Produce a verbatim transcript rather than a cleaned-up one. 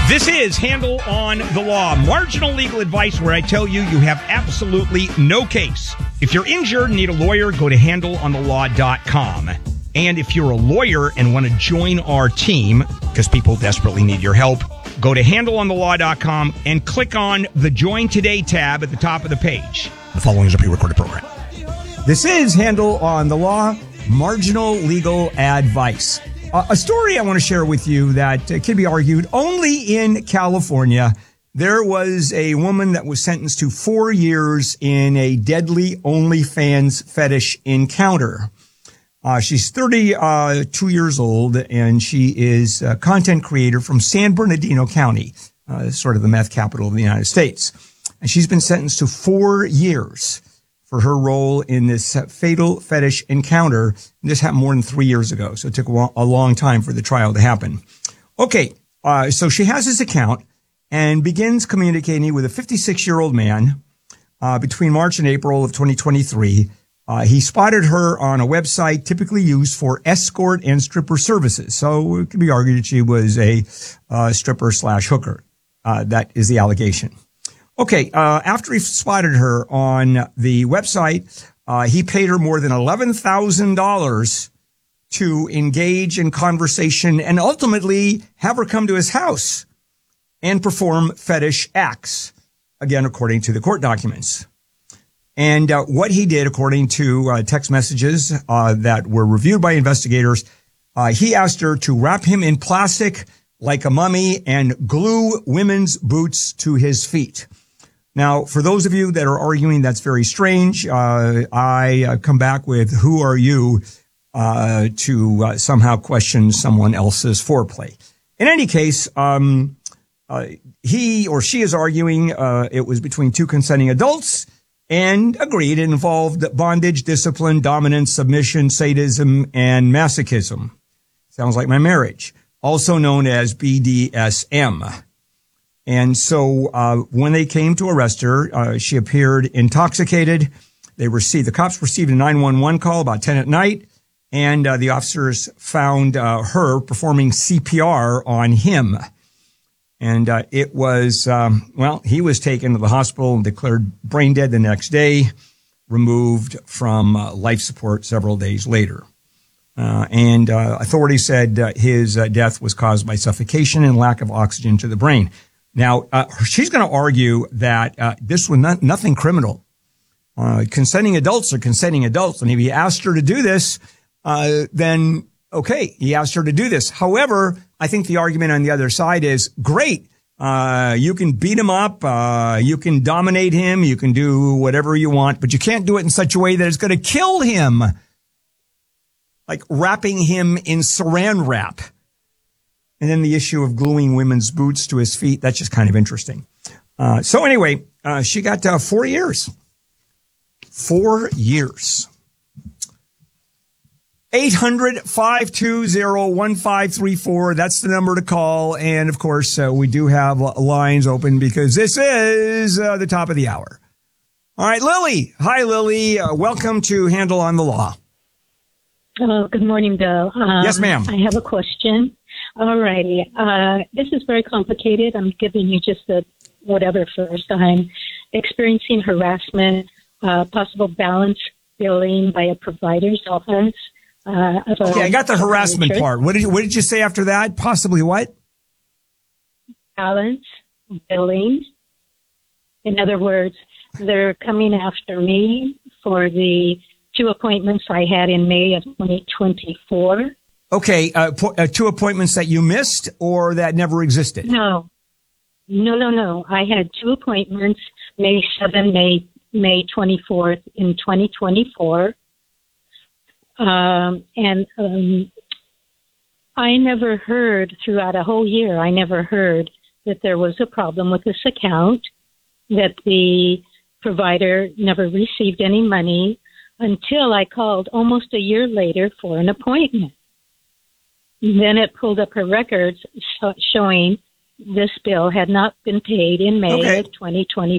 This is Handle on the Law, marginal legal advice where I tell you you have absolutely no case. If you're injured and need a lawyer, go to handle on the law dot com. And if you're a lawyer and want to join our team, because people desperately need your help, go to handle on the law dot com and click on the Join Today tab at the top of the page. The following is a pre-recorded program. This is Handle on the Law, marginal legal advice. Uh, a story I want to share with you that uh, can be argued only in California. There was a woman that was sentenced to four years in a deadly OnlyFans fetish encounter. Uh, she's thirty-two years old, and she is a content creator from San Bernardino County, uh, sort of the meth capital of the United States. And she's been sentenced to four years for her role in this fatal fetish encounter. This happened more than three years ago, so it took a long time for the trial to happen. Okay, uh, so she has this account and begins communicating with a fifty-six-year-old man uh, between March and April of twenty twenty-three. Uh, he spotted her on a website typically used for escort and stripper services. So it could be argued that she was a uh, stripper slash hooker. Uh, that is the allegation. Okay, uh, after he spotted her on the website, uh, he paid her more than eleven thousand dollars to engage in conversation and ultimately have her come to his house and perform fetish acts, again, according to the court documents. And uh, what he did, according to uh, text messages uh, that were reviewed by investigators, uh, he asked her to wrap him in plastic like a mummy and glue women's boots to his feet. Now, for those of you that are arguing that's very strange, uh, I uh, come back with, who are you uh, to uh, somehow question someone else's foreplay? In any case, um, uh, he or she is arguing uh, it was between two consenting adults and agreed it involved bondage, discipline, dominance, submission, sadism, and masochism. Sounds like my marriage, also known as B D S M. And so uh when they came to arrest her, uh, she appeared intoxicated. They received, the cops received a nine one one call about ten at night, and uh, the officers found uh, her performing C P R on him. And uh, it was, um, well, he was taken to the hospital and declared brain dead the next day, removed from uh, life support several days later. Uh, and uh, authorities said uh, his uh, death was caused by suffocation and lack of oxygen to the brain. Now, uh, she's going to argue that uh, this was not, nothing criminal. Uh, consenting adults are consenting adults. And if he asked her to do this, uh, then, okay, he asked her to do this. However, I think the argument on the other side is, great, uh, you can beat him up, uh, you can dominate him, you can do whatever you want, but you can't do it in such a way that it's going to kill him. Like wrapping him in saran wrap. And then the issue of gluing women's boots to his feet, that's just kind of interesting. Uh, so anyway, uh, she got uh, four years. Four years. eight hundred, five two zero, one five three four. That's the number to call. And of course, uh, we do have lines open because this is uh, the top of the hour. All right, Lily. Hi, Lily. Uh, welcome to Handle on the Law. Hello. Good morning, Bill. Um, yes, ma'am. I have a question. All righty. Uh, this is very complicated. I'm giving you just the whatever first. I'm experiencing harassment, uh, possible balance billing by a provider's office. Uh, okay, I got the harassment part. What did you, what did you say after that? Possibly what? Balance billing. In other words, they're coming after me for the two appointments I had in May of twenty twenty-four. Okay, uh, po- uh, two appointments that you missed or that never existed? No, no, no, no. I had two appointments, May seventh, May May twenty-fourth in twenty twenty-four. Um, and um, I never heard throughout a whole year, I never heard that there was a problem with this account, that the provider never received any money until I called almost a year later for an appointment. Then it pulled up her records showing this bill had not been paid in May okay. of twenty twenty.